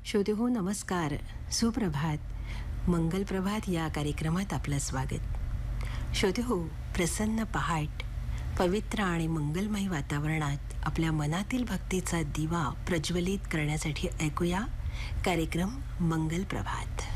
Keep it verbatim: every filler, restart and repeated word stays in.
श्रोते हो नमस्कार, सुप्रभात. मंगल प्रभात या कार्यक्रमात आपलं स्वागत. श्रोते हो, प्रसन्न पहाट, पवित्र आणि मंगलमय वातावरणात आपल्या मनातील भक्तीचा दिवा प्रज्वलित करण्यासाठी ऐकूया कार्यक्रम मंगल प्रभात.